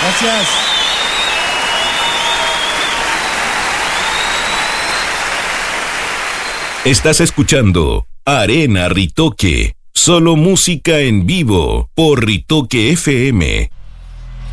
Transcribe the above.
Gracias. Estás escuchando Arena Ritoque, solo música en vivo por Ritoque FM.